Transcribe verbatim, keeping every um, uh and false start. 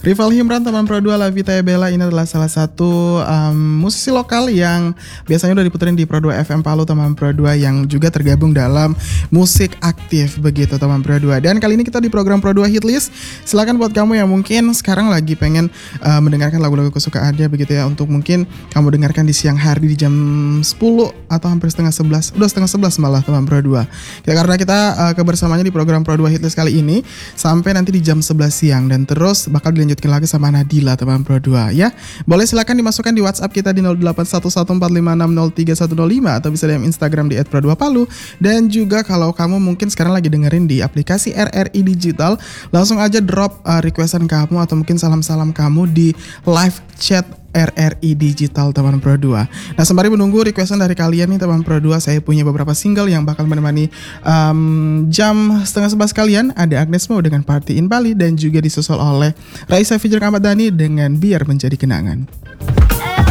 Rival Himran teman Pro dua La Vita e Bella ini adalah salah satu um, musisi lokal yang biasanya udah diputerin di Pro dua F M Palu teman Pro dua, yang juga tergabung dalam musik aktif begitu teman Pro dua. Dan kali ini kita di program Pro dua Hitlist. Silakan buat kamu yang mungkin sekarang lagi pengen uh, mendengarkan lagu-lagu kesukaannya begitu ya, untuk mungkin kamu dengarkan di siang hari di jam sepuluh atau hampir setengah sebelas, udah setengah sebelas malah teman Pro dua. Ya, karena kita uh, kebersamaannya di program Pro dua Hitlist kali ini sampai nanti di jam sebelas siang, dan terus bakal dilanjutkan lagi sama Nadila teman Pro dua ya. Boleh silakan dimasukkan di WhatsApp kita di nol delapan satu satu empat lima enam nol tiga satu nol lima atau bisa di Instagram di et pro dua palu. Dan juga kalau kamu mungkin sekarang lagi dengerin di aplikasi R R I Digital, langsung aja drop uh, requestan kamu atau mungkin salam-salam kamu di live chat R R I Digital teman Pro dua. Nah, sembari menunggu requestan dari kalian nih teman Pro dua, saya punya beberapa single yang bakal menemani um, jam setengah sebelas kalian. Ada Agnes Mo dengan Party in Bali, dan juga disusul oleh Raisa featuring Ahmad Dhani dengan Biar Menjadi Kenangan.